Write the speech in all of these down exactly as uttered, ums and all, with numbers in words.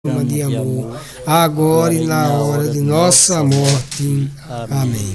de amor, agora e na hora de nossa morte. Amém.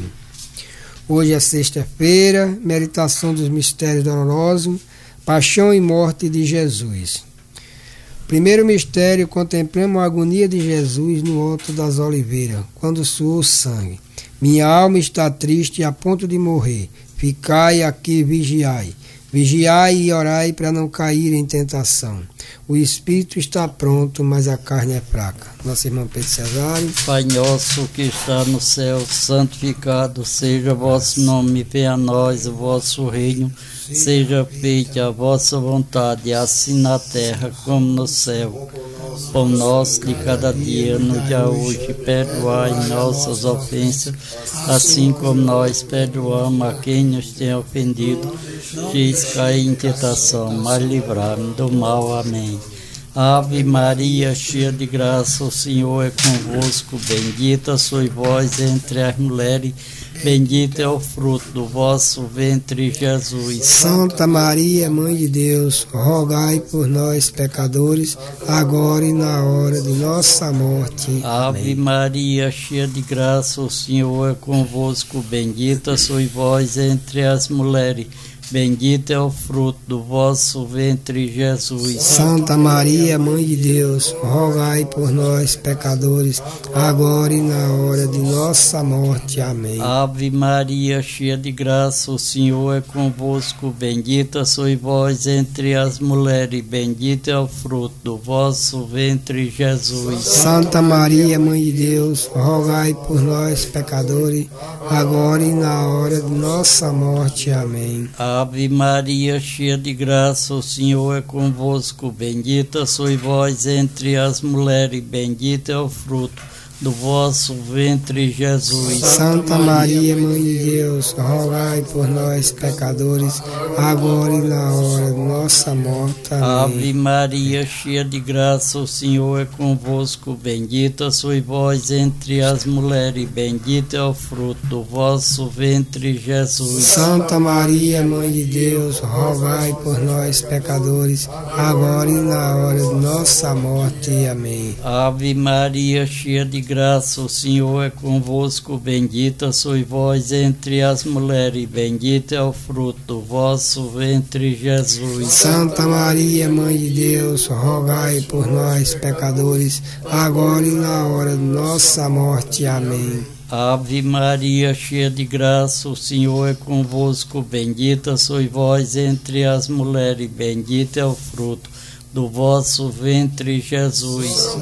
Hoje é sexta-feira, meditação dos mistérios dolorosos, paixão e morte de Jesus. Primeiro mistério, contemplamos a agonia de Jesus no Alto das Oliveiras, quando suou sangue. Minha alma está triste a ponto de morrer. Ficai aqui, vigiai. Vigiai e orai para não cair em tentação. O espírito está pronto, mas a carne é fraca. Nosso irmão Pedro Cesário. Pai nosso que está no céu, santificado seja o vosso nome, venha a nós o vosso reino, seja feita a vossa vontade, assim na terra como no céu. Pão nosso de cada dia nos dá hoje, perdoai nossas ofensas, assim como nós perdoamos a quem nos tem ofendido. Diz cair em tentação, mas livrai-me do mal. Amém. Ave Maria, cheia de graça, o Senhor é convosco, bendita sois vós entre as mulheres, bendito é o fruto do vosso ventre, Jesus. Santa Maria, Mãe de Deus, rogai por nós, pecadores, agora e na hora de nossa morte. Ave Amém. Maria, cheia de graça, o Senhor é convosco, bendita sois vós entre as mulheres, bendito é o fruto do vosso ventre, Jesus. Santa Maria, Mãe de Deus, rogai por nós, pecadores, agora e na hora de nossa morte. Amém. Ave Maria, cheia de graça, o Senhor é convosco, bendita sois vós entre as mulheres, bendito é o fruto do vosso ventre, Jesus. Santa Maria, Mãe de Deus, rogai por nós, pecadores, agora e na hora de nossa morte. Amém. Ave Maria, cheia de graça, o Senhor é convosco, bendita sois vós entre as mulheres, bendito é o fruto do vosso ventre, Jesus. Santa Maria, Mãe de Deus, rogai por nós, pecadores, agora e na hora de nossa morte. Amém. Ave Maria, cheia de graça, o Senhor é convosco, bendita sois vós entre as mulheres, bendito é o fruto do vosso ventre, Jesus. Santa Maria, Mãe de Deus, rogai por nós, pecadores, agora e na hora de nossa morte. Amém. Ave Maria, cheia de graça, o Senhor é convosco, bendita sois vós entre as mulheres, bendito é o fruto do vosso ventre, Jesus. Santa Maria, Mãe de Deus, rogai por nós, pecadores, agora e na hora de nossa morte. Amém. Ave Maria, cheia de graça, o Senhor é convosco, bendita sois vós entre as mulheres, bendito é o fruto do vosso ventre, Jesus.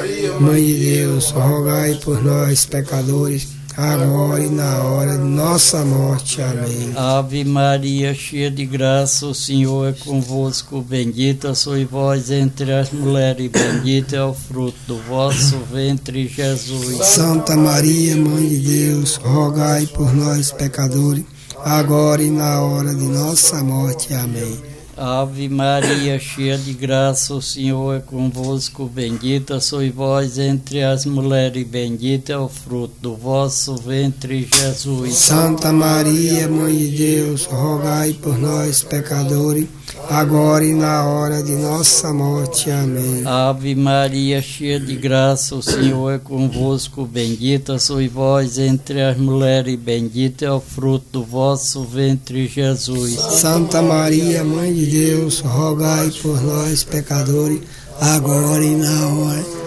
Mãe de Deus, rogai por nós, pecadores, agora e na hora de nossa morte. Amém. Ave Maria, cheia de graça, o Senhor é convosco, bendita sois vós entre as mulheres, bendito é o fruto do vosso ventre, Jesus. Santa Maria, Mãe de Deus, rogai por nós, pecadores, agora e na hora de nossa morte. Amém. Ave Maria, cheia de graça, o Senhor é convosco, bendita sois vós entre as mulheres, bendito é o fruto do vosso ventre, Jesus. Santa Maria, Mãe de Deus, rogai por nós, pecadores, agora e na hora de nossa morte. Amém. Ave Maria, cheia de graça, o Senhor é convosco, bendita sois vós entre as mulheres, bendito é o fruto do vosso ventre, Jesus. Santa Maria, Mãe de Deus, rogai por nós, pecadores, agora e na hora.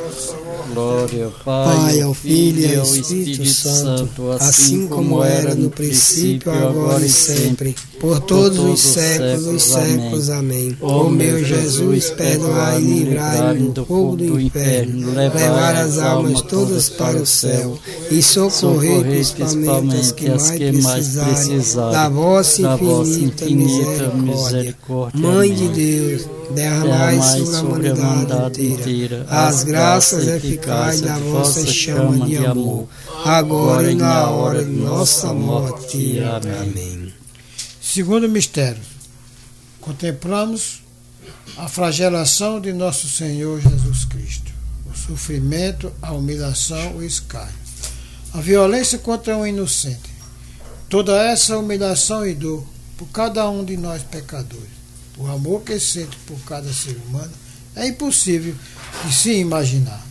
Glória ao Pai, Pai, ao Filho e ao Espírito Santo, assim como era no princípio, agora e sempre, por todos os séculos dos séculos. Amém. Ó meu Jesus, perdoai e livrai-me do fogo do inferno, levar as almas todas para o céu e socorrer principalmente as que mais precisarem da vossa infinita misericórdia. Mãe de Deus, derramai sobre a humanidade inteira as graças eficazes da vossa chama de amor, agora e na hora de nossa morte. Amém. Segundo mistério, contemplamos a flagelação de nosso Senhor Jesus Cristo, o sofrimento, a humilhação, o escárnio, a violência contra um inocente. Toda essa humilhação e dor por cada um de nós pecadores, o amor que sente por cada ser humano, é impossível de se imaginar.